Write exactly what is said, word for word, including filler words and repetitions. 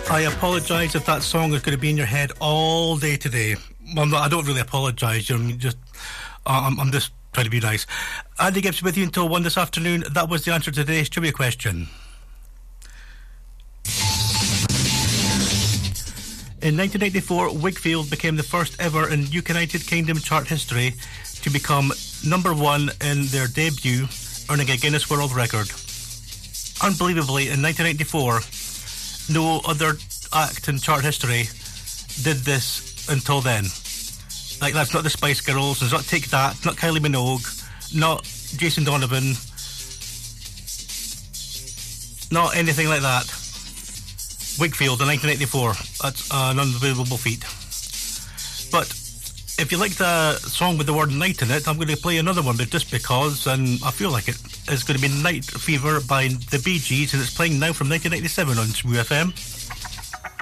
I apologise if that song is going to be in your head all day today. Well, no, I don't really apologise. I'm just, uh, I'm, I'm just trying to be nice. Andy Gibbs with you until one this afternoon. That was the answer to today's trivia question. In nineteen eighty-four, Wakefield became the first ever in United Kingdom chart history to become number one in their debut, earning a Guinness World Record. Unbelievably, in nineteen eighty-four, no other act in chart history did this until then. Like, that's not the Spice Girls, it's not Take That, not Kylie Minogue, not Jason Donovan, not anything like that. Wakefield in nineteen eighty-four. That's an unbelievable feat. But if you like the song with the word night in it, I'm going to play another one, but just because, and I feel like it is going to be Night Fever by the Bee Gees, and it's playing now from nineteen eighty-seven on Smooth F M.